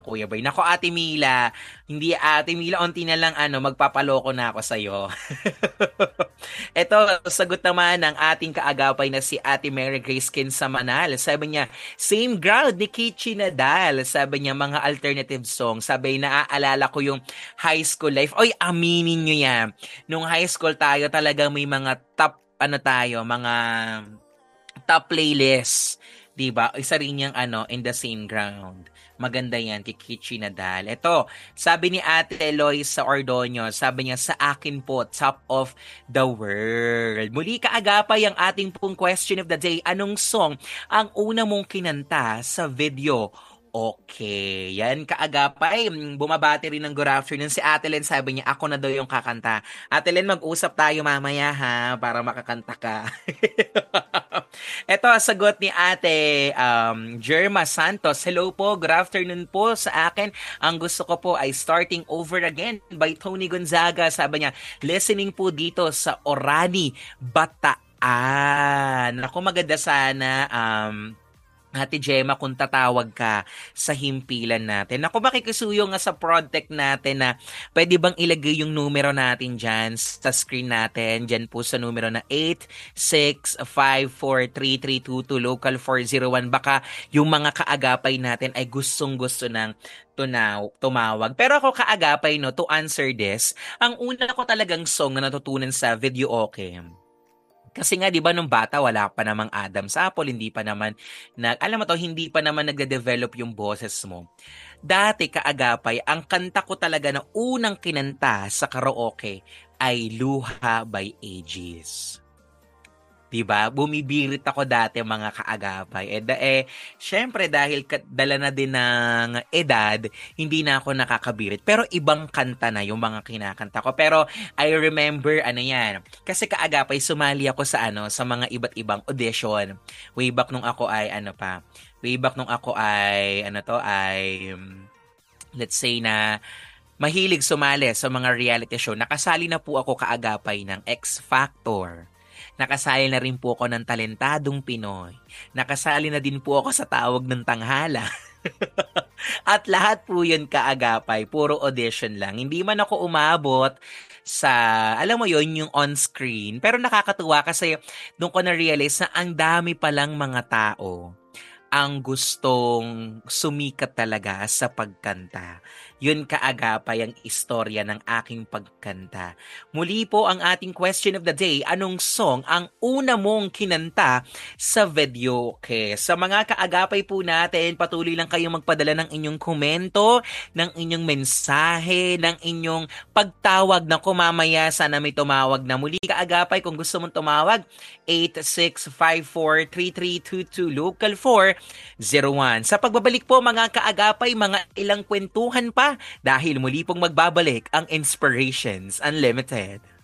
Kuya Boy. Nako, Ate Mila, hindi Ate Mila, onti na lang magpapaloko na ako sa'yo. Ito, sagot naman ng ating kaagapay na si Ate Mary Grace Kinsamanal. Sabi niya, same ground ni Kichi Nadal. Sabi niya, mga alternative song. Sabi, naaalala ko yung high school life. Oy, aminin nyo yan. Nung high school tayo, talagang may mga top, mga top playlist. 'Di ba? Isa rin yung In the Same Ground. Maganda yan, kay Kichi Nadal. Ito, sabi ni Ate Eloy sa Ordonio, sabi niya, sa akin po, top of the world. Muli kaagapay ang ating pong question of the day. Anong song ang una mong kinanta sa video? Okay, yan kaagapay. Bumabati rin ng good afternoon si Ate Len. Sabi niya, ako na daw yung kakanta. Ate Len, mag-usap tayo mamaya ha, para makakanta ka. Ito, sagot ni Ate Jerma Santos. Hello po, good afternoon po sa akin. Ang gusto ko po ay Starting Over Again by Tony Gonzaga. Sabi niya, listening po dito sa Orani, Bataan. Ako, maganda sana Ate Gemma, kung tatawag ka sa himpilan natin. Ako, makikisuyo nga sa project natin na pwede bang ilagay yung numero natin dyan sa screen natin, dyan po sa numero na 8654332 local 401. Baka yung mga kaagapay natin ay gustong-gusto ng tumawag. Pero ako kaagapay, no, to answer this, ang una ko talagang song na natutunan sa video okay. Kasi nga 'di ba nung bata wala pa namang Adam's Apple, hindi pa naman alam mo to, hindi pa naman nagde-develop yung boses mo. Dati kaagapay, ang kanta ko talaga na unang kinanta sa karaoke ay Luha by Aegis. 'Di ba? Bumibirit ako dati mga kaagapay. Syempre dahil dala na din ng edad, hindi na ako nakakabirit. Pero ibang kanta na yung mga kinakanta ko. Pero I remember yan. Kasi kaagapay sumali ako sa mga iba't ibang audition. Way back nung ako ay Way back nung ako ay let's say na mahilig sumali sa mga reality show. Nakasali na po ako kaagapay ng X Factor. Nakasali na rin po ako ng Talentadong Pinoy. Nakasali na din po ako sa Tawag ng Tanghala. At lahat po yun kaagapay, puro audition lang. Hindi man ako umabot sa, alam mo yon, yung on-screen. Pero nakakatuwa kasi doon ko na-realize na ang dami palang mga tao ang gustong sumikat talaga sa pagkanta. Yun kaagapay ang istorya ng aking pagkanta. Muli po ang ating question of the day, anong song ang una mong kinanta sa video? Okay. Sa mga kaagapay po natin, patuloy lang kayong magpadala ng inyong komento, ng inyong mensahe, ng inyong pagtawag na kumamaya. Sana may tumawag na. Muli kaagapay, kung gusto mong tumawag, 86543322 local 401. Sa pagbabalik po mga kaagapay, mga ilang kwentuhan pa dahil muli pong magbabalik ang Inspirations Unlimited.